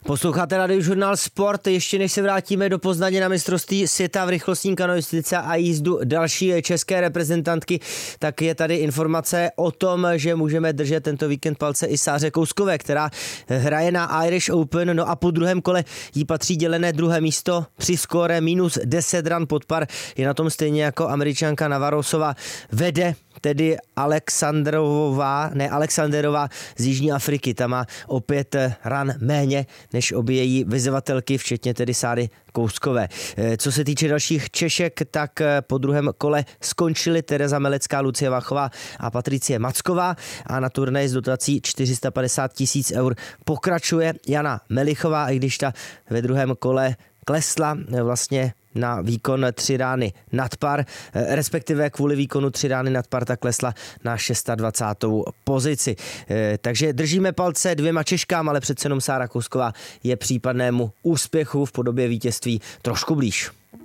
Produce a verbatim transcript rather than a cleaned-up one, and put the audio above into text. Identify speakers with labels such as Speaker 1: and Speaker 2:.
Speaker 1: Posloucháte Radiožurnál Sport, ještě než se vrátíme do Poznaně na mistrovství světa v rychlostní kanoistice a jízdu další české reprezentantky, tak je tady informace o tom, že můžeme držet tento víkend palce i Sáře Kouskové, která hraje na Irish Open, no a po druhém kole jí patří dělené druhé místo při skóre minus deset ran pod par. Je na tom stejně jako Američanka Navarrosová. Vede tedy Alexandrová, ne Alexanderová z Jižní Afriky. Ta má opět ran méně než obě její vyzvatelky, včetně tedy Sáry Kouskové. Co se týče dalších Češek, tak po druhém kole skončily Tereza Melecká, Lucie Váchová a Patricie Macková a na turnaji s dotací čtyři sta padesát tisíc eur pokračuje Jana Melichová, i když ta ve druhém kole klesla vlastně na výkon tři rány nad par, respektive kvůli výkonu tři rány nad par, tak klesla na dvacátou šestou pozici. Takže držíme palce dvěma Češkám, ale přece jenom Sára Kousková je případnému úspěchu v podobě vítězství trošku blíž.